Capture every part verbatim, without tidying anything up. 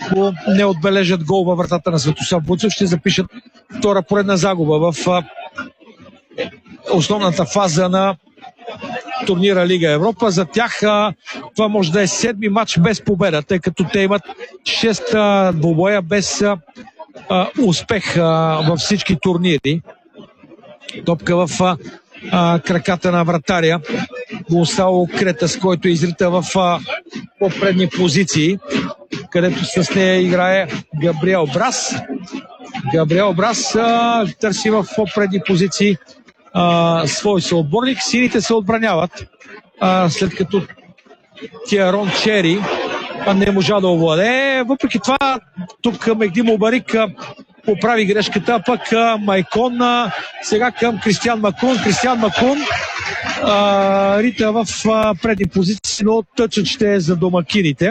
ако не отбележат гол във вратата на Светослав Вуцов, ще запишат втора поредна загуба в а, основната фаза на турнира Лига Европа. За тях а, това може да е седми матч без победа, тъй като те имат шест двубоя без а, а, успех а, във всички турнири. Топка в а, а, краката на вратаря Гонсало Кретас, който изрита в а, по-предни позиции, където с нея играе Габриел Брас. Габриел Брас а, търси в по-предни позиции а, свой съотборник. Сините се отбраняват, а, след като Тиарон Чери не можа да овладее. Въпреки това, тук Мехди Мубарик поправи грешката, а пък Майкон а, сега към Кристиан Макун. Кристиан Макун а, рита в а, предни позиции, но тъчът ще е за домакините,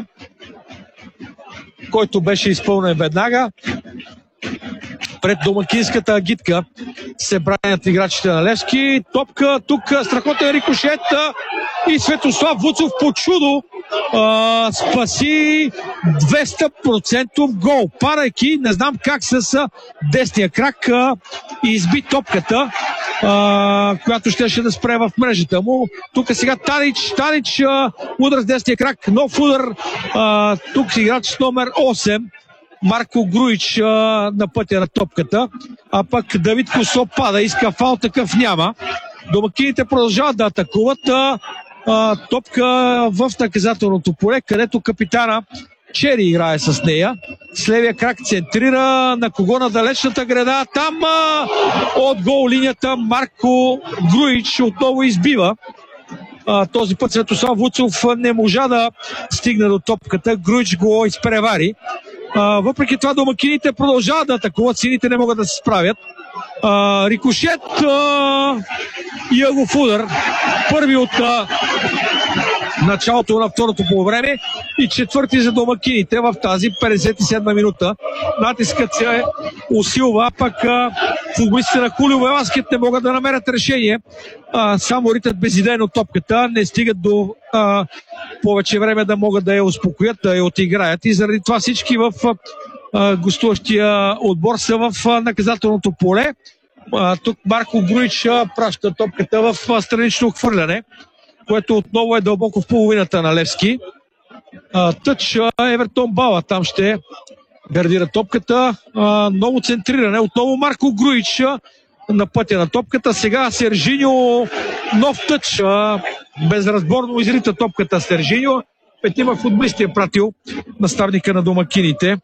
който беше изпълнен веднага. Пред домакинската агитка се бранят играчите на Левски. Топка, тук страхотен рикошет и Светослав Вуцов по чудо а, спаси двеста процента гол. Парайки, не знам как с десния крак а, и изби топката, а, която щеше да спре в мрежата му. Тук сега Танич, Танич а, удар с десния крак, нов удар. А, тук играч с номер осем. Марко Груич а, на пътя на топката, а пък Давид Косо пада, иска фал, такъв няма. Домакините продължават да атакуват. А, а, топка в наказателното поле, където капитана Чери играе с нея. С левия крак центрира на кого на далечната града. Там а, от гол линията Марко Груич отново избива. А, този път Светослав Вуцов не можа да стигне до топката. Груич го изпревари. А, въпреки това домакините продължават да атакуват, сините не могат да се справят. А, рикошет а, и Агов удар. Първи от а, началото на второто полувреме и четвърти за домакините в тази петдесет и седма минута. Натискът се усилва, пък а, футболистите на Хулио Веласкет не могат да намерят решение. А, само ритат безидейно топката, не стигат до а, повече време да могат да я успокоят, да я отиграят, и заради това всички в а, гостуващия отбор са в а, наказателното поле. А, тук Марко Груич а, праща топката в а, странично хвърляне, което отново е дълбоко в половината на Левски. А, тъч а, Евертон Бала там ще гардира топката. А, ново центриране, отново Марко Груич а, на пътя на топката. Сега Сержиньо, нов тъч, а, безразборно изрита топката Сержиньо. Петима футболисти е пратил наставника на домакините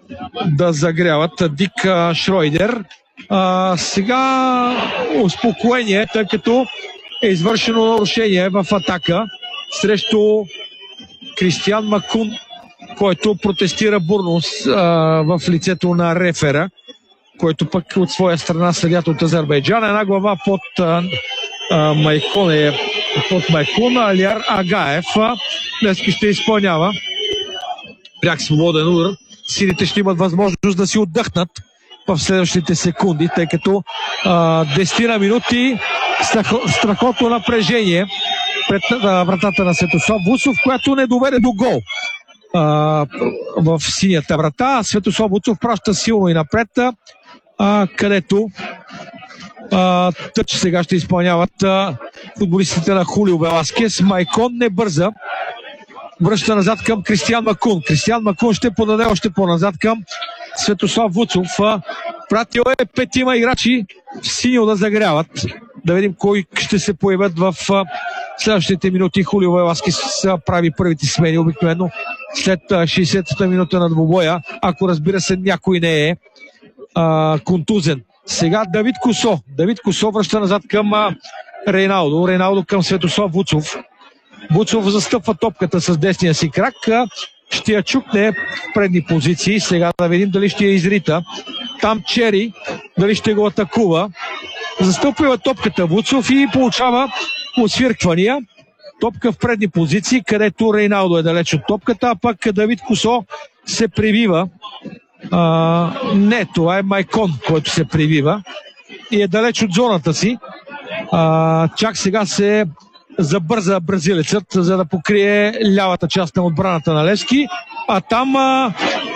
да загряват, Дик а, Шройдер. А, сега успокоение, тъй като е извършено нарушение в атака срещу Кристиан Макун, който протестира бурно а, в лицето на рефера, който пък от своя страна следят от Азербайджан. Една глава под а, а, Майкон е под Майкон, Алиар Агаев. Левски ще изпълнява пряк свободен удар. Сините ще имат възможност да си отдъхнат в следващите секунди, тъй като а, десет минути страхотно напрежение пред а, вратата на Светослав Вуцов, която не доведе до гол а, в синята врата. Светослав Вуцов праща силно и напред, а, където а, тъч сега ще изпълняват а, футболистите на Хулио Веласкес. Майкон не бърза, връща назад към Кристиан Макун. Кристиан Макун ще подаде още по-назад към Светослав Вуцов. Пратил е петима играчи синьо да загряват. Да видим кой ще се появят в следващите минути. Хулио Веласкес прави първите смени обикновено след шейсетата минута на двубоя, ако разбира се някой не е а, контузен. Сега Давид Косо. Давид Косо връща назад към а, Рейналдо. Рейналдо към Светослав Вуцов. Вуцов застъпва топката с десния си крак. Ще я чукне в предни позиции. Сега да видим дали ще я изрита. Там Чери, дали ще го атакува. Застъпва топката Вуцов и получава освирквания. Топка в предни позиции, където Рейналдо е далеч от топката, а пък Давид Косо се привива. А, не, това е Майкон, който се привива и е далеч от зоната си. А, чак сега се забърза бразилецът, за да покрие лявата част на отбраната на Левски. А там а,